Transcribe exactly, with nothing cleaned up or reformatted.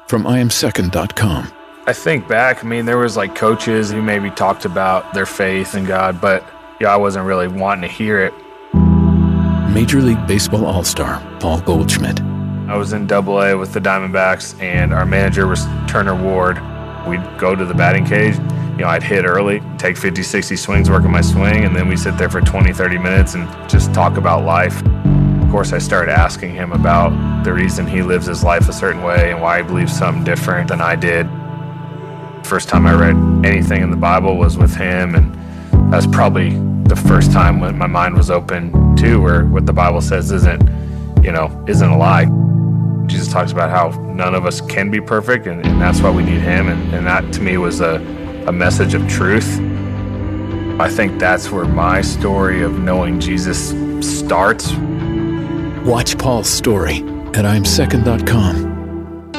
from I am second dot com. I think back, I mean, there was like coaches who maybe talked about their faith in God, but yeah, I wasn't really wanting to hear it. Major League Baseball All-Star Paul Goldschmidt. I was in Double A with the Diamondbacks, and our manager was Turner Ward. We'd go to the batting cage. You know, I'd hit early, take fifty, sixty swings, work on my swing, and then we'd sit there for twenty, thirty minutes and just talk about life. Of course, I started asking him about the reason he lives his life a certain way and why he believes something different than I did. First time I read anything in the Bible was with him, and that's probably the first time when my mind was open to where what the Bible says isn't, you know, isn't a lie. Jesus talks about how none of us can be perfect, and, and that's why we need him, and, and that to me was a, a message of truth. I think that's where my story of knowing Jesus starts. Watch Paul's story at I am second dot com.